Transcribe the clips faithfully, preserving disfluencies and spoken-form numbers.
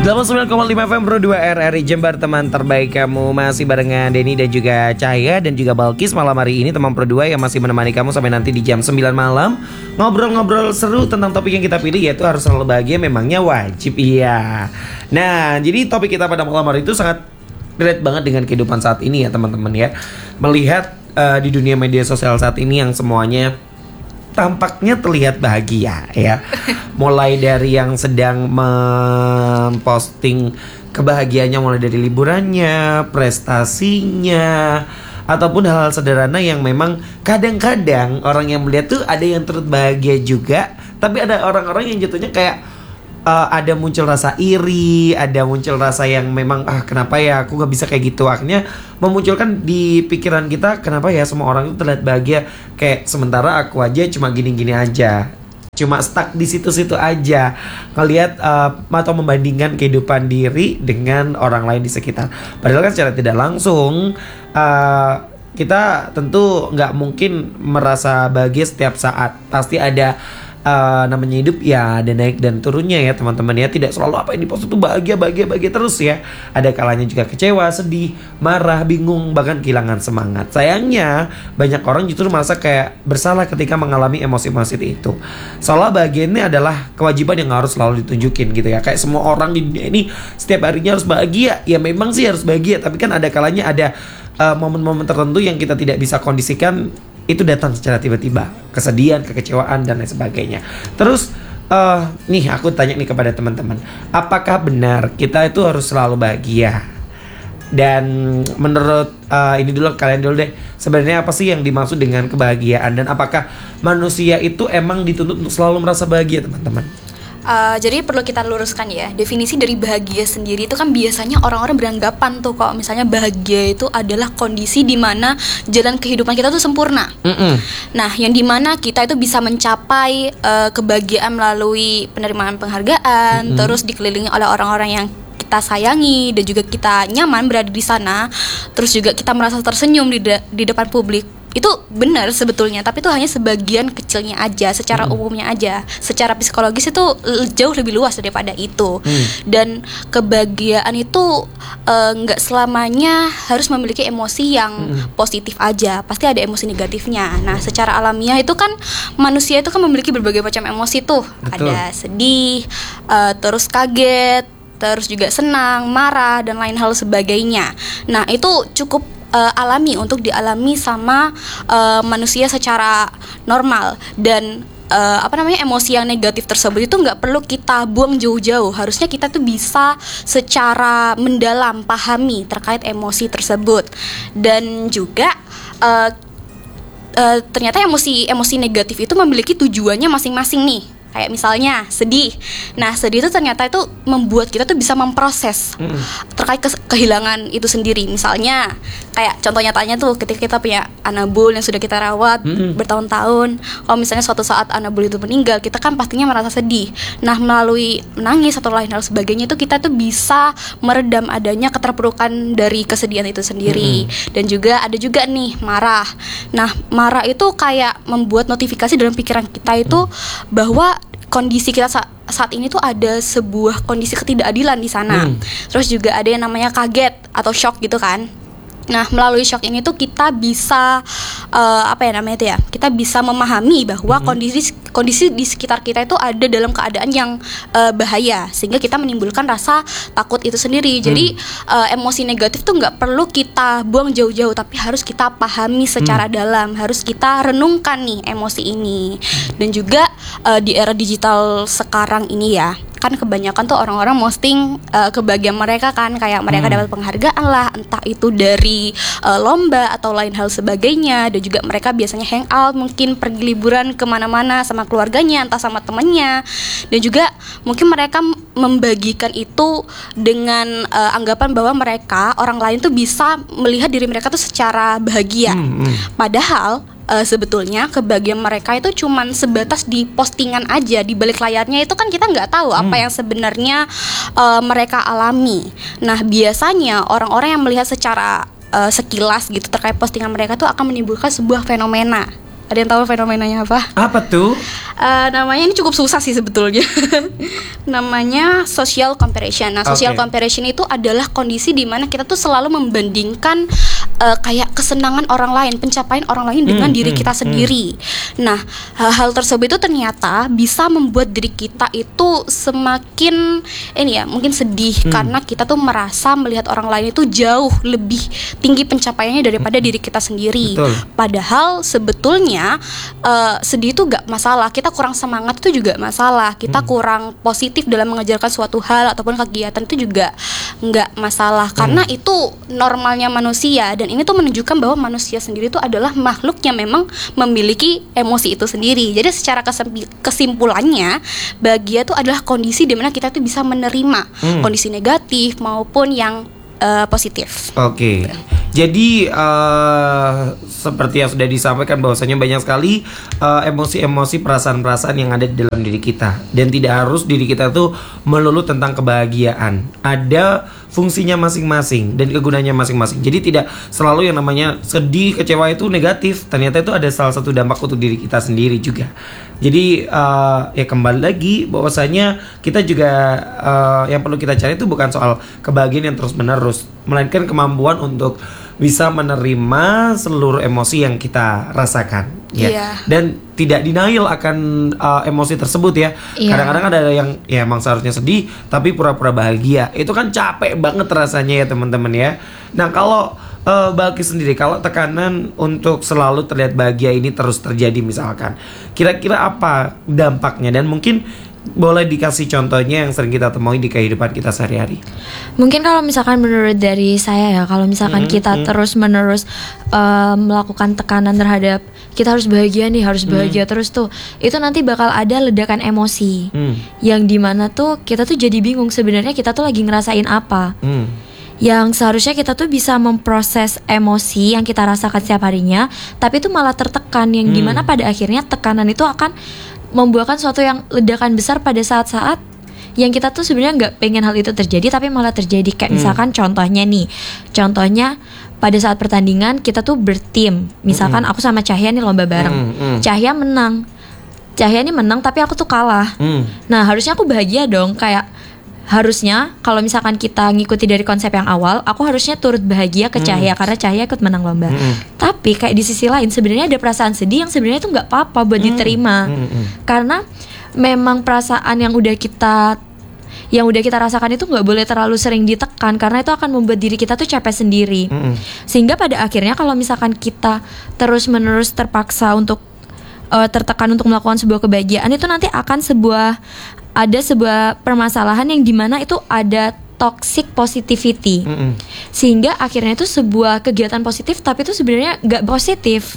delapan puluh sembilan koma lima F M Pro dua R R I Jember, teman terbaik kamu. Masih barengan Denny dan juga Cahaya dan juga Balkis malam hari ini, teman Pro dua yang masih menemani kamu sampai nanti di jam sembilan malam. Ngobrol-ngobrol seru tentang topik yang kita pilih, yaitu harus selalu bahagia memangnya wajib. Iya. Nah, jadi topik kita pada malam hari itu sangat relate banget dengan kehidupan saat ini ya teman-teman ya. Melihat uh, di dunia media sosial saat ini yang semuanya tampaknya terlihat bahagia ya. Mulai dari yang sedang memposting kebahagiaannya, mulai dari liburannya, prestasinya, ataupun hal-hal sederhana yang memang kadang-kadang orang yang melihat tuh ada yang turut bahagia juga, tapi ada orang-orang yang jatuhnya kayak Uh, ada muncul rasa iri, ada muncul rasa yang memang ah kenapa ya aku gak bisa kayak gitu. Akhirnya memunculkan di pikiran kita, kenapa ya semua orang itu terlihat bahagia, kayak sementara aku aja cuma gini-gini aja, cuma stuck di situ-situ aja, ngelihat uh, atau membandingkan kehidupan diri dengan orang lain di sekitar. Padahal kan secara tidak langsung uh, kita tentu nggak mungkin merasa bahagia setiap saat. Pasti ada Uh, namanya hidup ya, ada naik dan turunnya ya teman-teman ya. Tidak selalu apa yang dipost itu bahagia, bahagia, bahagia terus ya. Ada kalanya juga kecewa, sedih, marah, bingung, bahkan kehilangan semangat. Sayangnya banyak orang justru merasa kayak bersalah ketika mengalami emosi-emosi itu. Soalnya bahagia ini adalah kewajiban yang harus selalu ditunjukin gitu ya. Kayak semua orang di dunia ini setiap harinya harus bahagia. Ya memang sih harus bahagia, tapi kan ada kalanya ada uh, momen-momen tertentu yang kita tidak bisa kondisikan. Itu datang secara tiba-tiba, kesedihan, kekecewaan dan lain sebagainya. Terus uh, nih aku tanya nih kepada teman-teman, apakah benar kita itu harus selalu bahagia? Dan menurut uh, ini dulu kalian dulu deh, sebenarnya apa sih yang dimaksud dengan kebahagiaan, dan apakah manusia itu emang dituntut untuk selalu merasa bahagia, teman-teman? Uh, jadi perlu kita luruskan ya, definisi dari bahagia sendiri itu kan biasanya orang-orang beranggapan tuh kalau misalnya bahagia itu adalah kondisi di mana jalan kehidupan kita tuh sempurna. Mm-mm. Nah, yang dimana kita itu bisa mencapai uh, kebahagiaan melalui penerimaan penghargaan, mm-hmm. terus dikelilingi oleh orang-orang yang kita sayangi dan juga kita nyaman berada di sana, terus juga kita merasa tersenyum di de- di depan publik. Itu benar sebetulnya, tapi itu hanya sebagian kecilnya aja, secara hmm. umumnya aja. Secara psikologis itu jauh lebih luas daripada itu. hmm. Dan kebahagiaan itu nggak uh, selamanya harus memiliki emosi yang hmm. positif aja, pasti ada emosi negatifnya. Nah, secara alamiah itu kan manusia itu kan memiliki berbagai macam emosi tuh. Betul. Ada sedih, uh, terus kaget, terus juga senang, marah, dan lain hal sebagainya. Nah, itu cukup Uh, alami untuk dialami sama uh, manusia secara normal. Dan uh, apa namanya emosi yang negatif tersebut itu nggak perlu kita buang jauh-jauh. Harusnya kita tuh bisa secara mendalam pahami terkait emosi tersebut. Dan juga uh, uh, ternyata emosi emosi negatif itu memiliki tujuannya masing-masing nih. Kayak misalnya sedih. Nah, sedih itu ternyata itu membuat kita tuh bisa memproses mm. terkait ke- kehilangan itu sendiri. Misalnya kayak contoh nyatanya tuh ketika kita punya anabul yang sudah kita rawat mm. bertahun-tahun. Kalau misalnya suatu saat anabul itu meninggal, kita kan pastinya merasa sedih. Nah, melalui menangis atau lain hal sebagainya itu kita tuh bisa meredam adanya keterpurukan dari kesedihan itu sendiri. mm. Dan juga ada juga nih marah. Nah, marah itu kayak membuat notifikasi dalam pikiran kita itu mm. bahwa kondisi kita sa- saat ini tuh ada sebuah kondisi ketidakadilan di sana. Hmm. Terus juga ada yang namanya kaget atau shock gitu kan. Nah, melalui shock ini tuh kita bisa uh, apa ya namanya itu ya? Kita bisa memahami bahwa hmm. kondisi kondisi di sekitar kita itu ada dalam keadaan yang uh, bahaya, sehingga kita menimbulkan rasa takut itu sendiri. Hmm. Jadi uh, emosi negatif tuh nggak perlu kita buang jauh-jauh, tapi harus kita pahami secara hmm. dalam, harus kita renungkan nih emosi ini. Dan juga uh, di era digital sekarang ini ya, kan kebanyakan tuh orang-orang posting uh, kebahagiaan mereka kan, kayak mereka hmm. dapat penghargaan lah, entah itu dari uh, lomba atau lain hal sebagainya. Dan juga mereka biasanya hangout, mungkin pergi liburan kemana-mana sama keluarganya, entah sama temennya. Dan juga mungkin mereka membagikan itu dengan uh, anggapan bahwa mereka, orang lain tuh bisa melihat diri mereka tuh secara bahagia. hmm, hmm. Padahal Uh, sebetulnya kebahagiaan mereka itu cuman sebatas di postingan aja, di balik layarnya itu kan kita nggak tahu hmm. apa yang sebenarnya uh, mereka alami. Nah, biasanya orang-orang yang melihat secara uh, sekilas gitu terkait postingan mereka tuh akan menimbulkan sebuah fenomena Ada yang tahu fenomenanya apa? Apa tuh? Uh, namanya ini cukup susah sih sebetulnya. Namanya social comparison. Nah, social Oke. comparison itu adalah kondisi di mana kita tuh selalu membandingkan uh, kayak kesenangan orang lain, pencapaian orang lain dengan Hmm, diri hmm, kita sendiri. Nah, hal-hal tersebut itu ternyata bisa membuat diri kita itu semakin ini ya, mungkin sedih Hmm. karena kita tuh merasa melihat orang lain itu jauh lebih tinggi pencapaiannya daripada diri kita sendiri. Betul. Padahal sebetulnya uh, sedih itu gak masalah. Kita kurang semangat itu juga masalah. Kita Hmm. kurang positif dalam mengejarkan suatu hal ataupun kegiatan itu juga nggak masalah. Karena Hmm. itu normalnya manusia. Dan ini tuh menunjukkan bahwa manusia sendiri itu adalah makhluk yang memang memiliki emosi itu sendiri. Jadi secara kesempi- kesimpulannya, bahagia itu adalah kondisi di mana kita tuh bisa menerima Hmm. kondisi negatif maupun yang uh, positif. Oke, jadi eh, seperti yang sudah disampaikan bahwasanya banyak sekali eh, emosi-emosi, perasaan-perasaan yang ada di dalam diri kita, dan tidak harus diri kita tuh melulu tentang kebahagiaan. Ada fungsinya masing-masing dan kegunaannya masing-masing. Jadi tidak selalu yang namanya sedih, kecewa itu negatif. Ternyata itu ada salah satu dampak untuk diri kita sendiri juga. Jadi uh, ya kembali lagi bahwasanya kita juga uh, yang perlu kita cari itu bukan soal kebahagiaan yang terus menerus, melainkan kemampuan untuk bisa menerima seluruh emosi yang kita rasakan, ya. Iya. Dan tidak denial akan uh, emosi tersebut ya. Iya. Kadang-kadang ada yang ya emang seharusnya sedih tapi pura-pura bahagia. Itu kan capek banget rasanya ya teman-teman ya. Nah kalau uh, Balki sendiri, kalau tekanan untuk selalu terlihat bahagia ini terus terjadi misalkan, kira-kira apa dampaknya? Dan mungkin boleh dikasih contohnya yang sering kita temui di kehidupan kita sehari-hari. Mungkin kalau misalkan menurut dari saya ya, kalau misalkan Hmm, kita hmm. terus menerus uh, melakukan tekanan terhadap kita harus bahagia nih, harus bahagia terus tuh, itu nanti bakal ada ledakan emosi, Hmm. yang dimana tuh kita tuh jadi bingung sebenarnya kita tuh lagi ngerasain apa. Hmm. Yang seharusnya kita tuh bisa memproses emosi yang kita rasakan setiap harinya, tapi itu malah tertekan, yang Hmm. dimana pada akhirnya tekanan itu akan membuahkan suatu yang ledakan besar pada saat-saat yang kita tuh sebenarnya nggak pengen hal itu terjadi, tapi malah terjadi. Kayak Hmm. misalkan contohnya nih, contohnya pada saat pertandingan kita tuh bertim, misalkan aku sama Cahya nih lomba bareng, Hmm, hmm. Cahya menang, Cahya nih menang tapi aku tuh kalah. Hmm. Nah harusnya aku bahagia dong, kayak harusnya kalau misalkan kita ngikuti dari konsep yang awal, aku harusnya turut bahagia ke Cahya karena Cahya ikut menang lomba. Hmm. Tapi kayak di sisi lain sebenarnya ada perasaan sedih yang sebenarnya itu nggak apa-apa buat diterima, Hmm, hmm. karena memang perasaan yang udah kita yang udah kita rasakan itu nggak boleh terlalu sering ditekan, karena itu akan membuat diri kita tuh capek sendiri. Hmm. Sehingga pada akhirnya kalau misalkan kita terus-menerus terpaksa untuk uh, tertekan untuk melakukan sebuah kebahagiaan, itu nanti akan sebuah ada sebuah permasalahan yang dimana itu ada toxic positivity, Hmm. sehingga akhirnya itu sebuah kegiatan positif tapi itu sebenarnya nggak positif.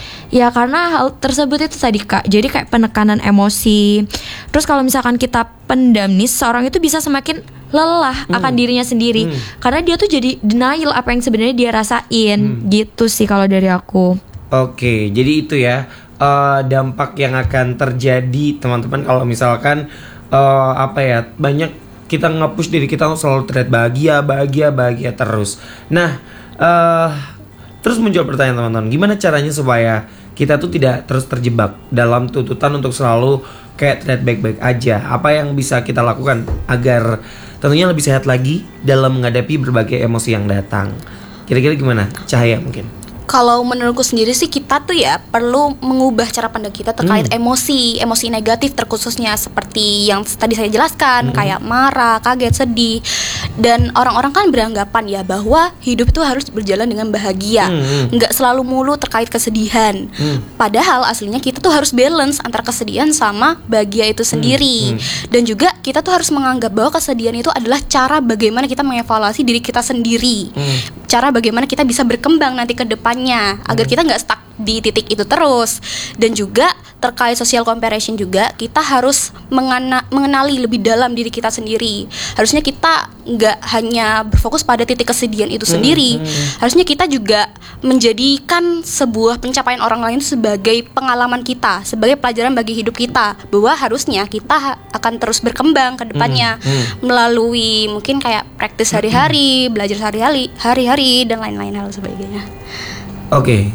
Ya karena hal tersebut itu tadi Kak, jadi kayak penekanan emosi. Terus kalau misalkan kita pendam nih, seorang itu bisa semakin lelah akan dirinya sendiri, Hmm. karena dia tuh jadi denial apa yang sebenarnya dia rasain. Hmm. Gitu sih kalau dari aku. Oke, jadi itu ya eh, dampak yang akan terjadi teman-teman kalau misalkan eh, apa ya, banyak kita nge-push diri kita untuk selalu terlihat bahagia, bahagia, bahagia terus. Nah, eh terus muncul pertanyaan teman-teman, gimana caranya supaya kita tuh tidak terus terjebak dalam tuntutan untuk selalu kayak terlihat baik-baik aja? Apa yang bisa kita lakukan agar tentunya lebih sehat lagi dalam menghadapi berbagai emosi yang datang? Kira-kira gimana? Cahaya mungkin. Kalau menurutku sendiri sih kita tuh ya perlu mengubah cara pandang kita terkait emosi, emosi negatif terkhususnya seperti yang tadi saya jelaskan, kayak marah, kaget, sedih. Dan orang-orang kan beranggapan ya bahwa hidup itu harus berjalan dengan bahagia, Hmm. nggak selalu mulu terkait kesedihan. Hmm. Padahal aslinya kita tuh harus balance antara kesedihan sama bahagia itu sendiri. Hmm. Dan juga kita tuh harus menganggap bahwa kesedihan itu adalah cara bagaimana kita mengevaluasi diri kita sendiri. Hmm. Cara bagaimana kita bisa berkembang nanti ke depannya agar kita nggak stuck di titik itu terus. Dan juga terkait social comparison juga kita harus mengana- mengenali lebih dalam diri kita sendiri. Harusnya kita nggak hanya berfokus pada titik kesedihan itu sendiri. Harusnya kita juga menjadikan sebuah pencapaian orang lain sebagai pengalaman kita, sebagai pelajaran bagi hidup kita, bahwa harusnya kita ha- akan terus berkembang ke depannya melalui mungkin kayak praktis hari-hari, belajar sehari-hari, hari-hari dan lain-lain hal sebagainya. Oke,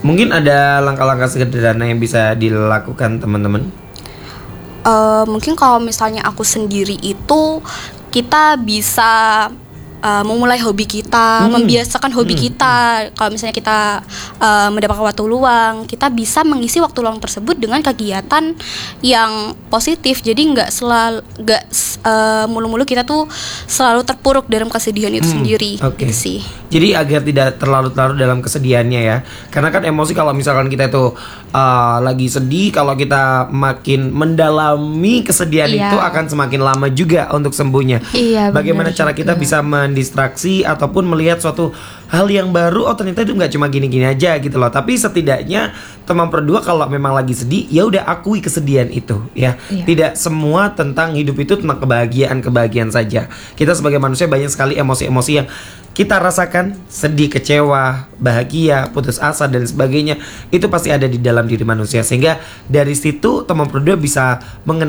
Mungkin ada langkah-langkah sederhana yang bisa dilakukan teman-teman. Uh, mungkin kalau misalnya aku sendiri itu kita bisa Uh, memulai hobi kita, hmm. membiasakan hobi hmm. kita. Kalau misalnya kita uh, mendapatkan waktu luang, kita bisa mengisi waktu luang tersebut dengan kegiatan yang positif. Jadi nggak selalu, nggak uh, mulu-mulu kita tuh selalu terpuruk dalam kesedihan itu hmm. sendiri. Oke. Okay. Gitu sih. Jadi agar tidak terlalu-larut dalam kesedihannya ya. Karena kan emosi kalau misalkan kita itu uh, lagi sedih, kalau kita makin mendalami kesedihan iya. itu akan semakin lama juga untuk sembuhnya. Iya, bagaimana cara kita bisa mendistraksi ataupun melihat suatu hal yang baru, oh ternyata itu nggak cuma gini-gini aja gitu loh. Tapi setidaknya teman berdua kalau memang lagi sedih, ya udah akui kesedihan itu ya. Iya. Tidak semua tentang hidup itu tentang kebahagiaan-kebahagiaan saja. Kita sebagai manusia banyak sekali emosi-emosi yang kita rasakan, sedih, kecewa, bahagia, putus asa dan sebagainya. Itu pasti ada di dalam diri manusia. Sehingga dari situ teman berdua bisa mengenal